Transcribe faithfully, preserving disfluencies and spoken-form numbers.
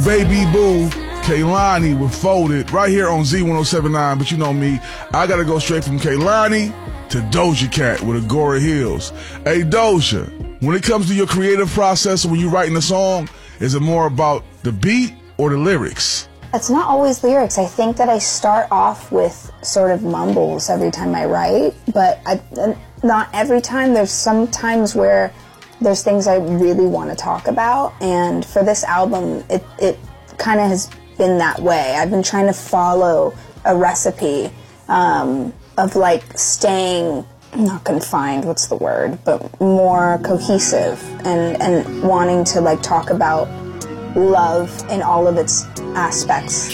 Baby Boo, Kehlani with Folded, right here on Z ten seventy-nine. But you know me, I gotta go straight from Kehlani to Doja Cat with Agora Hills. Hey Doja, when it comes to your creative process when you're writing a song, is it more about the beat or the lyrics? It's not always lyrics. I think that I start off with sort of mumbles every time I write, but I, not every time. There's some times where there's things I really want to talk about, and for this album, it, it kind of has been that way. I've been trying to follow a recipe um, of like staying, not confined, what's the word, but more cohesive, and, and wanting to like talk about love in all of its aspects.